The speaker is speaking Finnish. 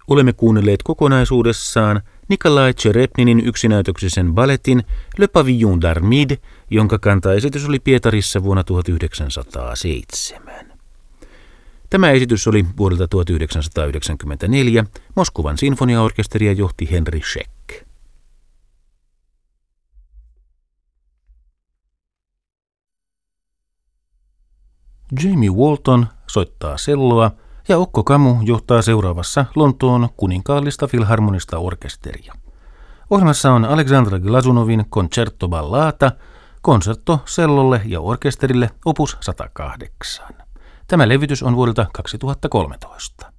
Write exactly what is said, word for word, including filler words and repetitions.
Olemme kuunnelleet kokonaisuudessaan Nikolai Tšerepninin yksinäytöksisen balletin Le Pavillon d'Armide, jonka kantaesitys oli Pietarissa vuonna tuhatyhdeksänsataaseitsemän. Tämä esitys oli vuodelta tuhatyhdeksänsataayhdeksänkymmentäneljä. Moskovan sinfoniaorkesteria johti Henry Scheck. Jamie Walton soittaa selloa ja Okko Kamu johtaa seuraavassa Lontoon kuninkaallista filharmonista orkesteria. Ohjelmassa on Aleksandra Glazunovin Concerto Ballata, konsertto sellolle ja orkesterille opus sata kahdeksan. Tämä levytys on vuodelta kaksituhattakolmetoista.